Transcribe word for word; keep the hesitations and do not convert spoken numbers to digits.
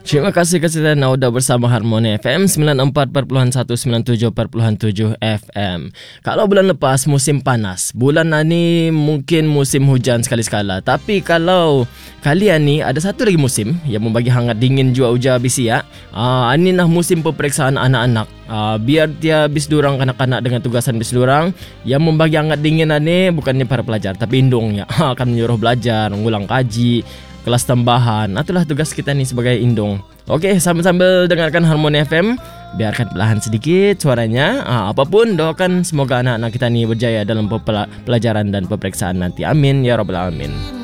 Terima kasih kesedaran Auda bersama Harmoni F M sembilan puluh empat perpuluhan satu, sembilan puluh tujuh perpuluhan tujuh F M. Kalau bulan lepas musim panas, bulan ni mungkin musim hujan sekali-sekala. Tapi kalau kalian ni ada satu lagi musim yang membagi hangat dingin jua ujar bisi ya. Ah, ini nah musim peperiksaan anak-anak. Ah, biar dia bis durang kanak-kanak dengan tugasan bis durang yang membagi hangat dingin ni bukannya para pelajar tapi indungnya akan menyuruh belajar, mengulang kaji, kelas tambahan. Itulah tugas kita ni sebagai indung. Okey, sambil-sambil dengarkan Harmoni F M, biarkan perlahan sedikit suaranya. Ah, apapun, doakan semoga anak-anak kita ni berjaya dalam pelajaran dan peperiksaan nanti. Amin ya rabbal alamin.